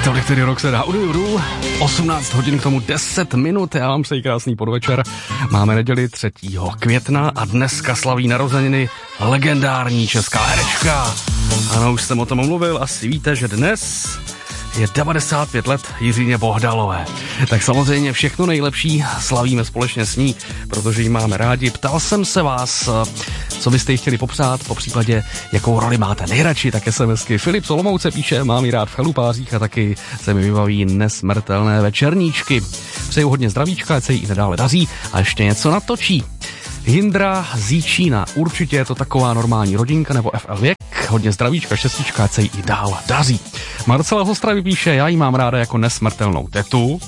Tolik tedy rok se dá 18 hodin k tomu 10 minut. Já vám přeji krásný podvečer. Máme neděli 3. května a dneska slaví narozeniny legendární česká herečka. Ano, už jsem o tom mluvil, asi víte, že dnes je 95 let Jiřině Bohdalové. Tak samozřejmě všechno nejlepší slavíme společně s ní, protože ji máme rádi. Ptal jsem se vás, co byste jí chtěli popřát, po případě jakou roli máte nejradši, tak SMSky. Filip z Olomouce píše, mám ji rád v chalupářích a taky se mi vybaví nesmrtelné večerníčky. Přeju hodně zdravíčka, ať se jí i nadále daří a ještě něco natočí. Jindra z Jíčína, určitě je to taková normální rodinka nebo FL věk, hodně zdravíčka, štěstíčka, ať se jí i dál daří. Marcela z Ostravy píše, já ji mám ráda jako nesmrtelnou tetu.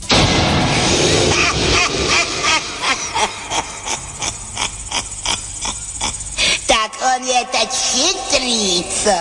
Tak on je teď chytrý, co?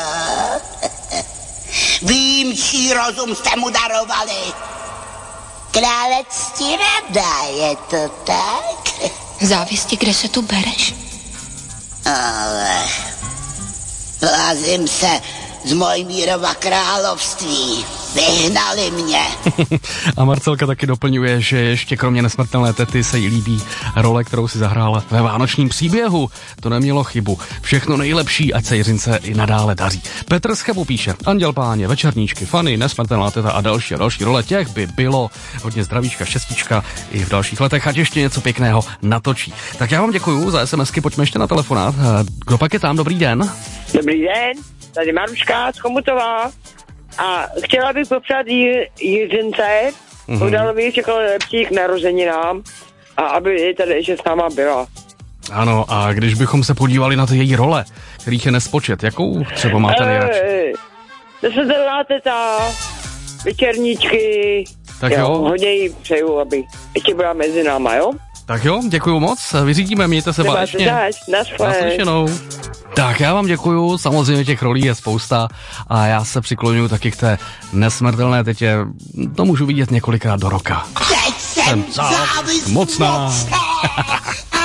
Výjimčí rozum jste mu darovali. Králectí rada, je to tak? Závisti, kde se tu bereš? Ale plazím se z Mojmírova království. Vyhnali mě. A Marcelka taky doplňuje, že ještě kromě nesmrtelné tety se jí líbí role, kterou si zahrála ve Vánočním příběhu. To nemělo chybu. Všechno nejlepší, ať se Jiřince i nadále daří. Petr z Chebu píše, Anděl Páně, večerníčky, Fanny, nesmrtelná teta a další role, těch by bylo. Hodně zdravíčka, štěstíčka i v dalších letech, ať ještě něco pěkného natočí. Tak já vám děkuju za SMSky, pojďme ještě na telefonát. Kdo pak je tam? Dobrý den. Dobrý den, tady Maruška z Chomutová. A chtěla bych popřát Jiřince, Bohdalově všechno lepší k narozeninám a aby tady ještě s náma byla. Ano, a když bychom se podívali na ty její role, kterých je nespočet, jakou třeba máte nejradši? Nesmrtelná teta, večerníčky, tak jo. Hodně jí přeju, aby ještě byla mezi náma, jo? Tak jo, děkuju moc, vyřídíme, mějte se báječně. Naslyšenou. Tak já vám děkuju, samozřejmě těch rolí je spousta a já se přikloňuji taky k té nesmrtelné tetě, to můžu vidět několikrát do roka. Teď jsem mocná. A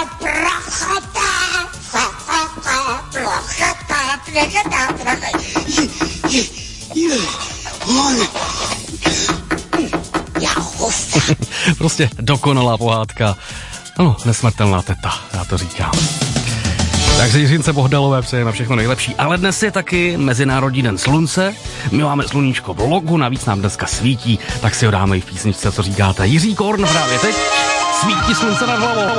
prostě dokonalá pohádka. No, nesmrtelná teta, já to říkám. Takže Jiřince Bohdalové přejeme všechno nejlepší. Ale dnes je taky Mezinárodní den slunce. My máme sluníčko v logu, navíc nám dneska svítí, tak si ho dáme i v písničce, co říkáte. Jiří Korn právě teď svítí slunce nad hlavou.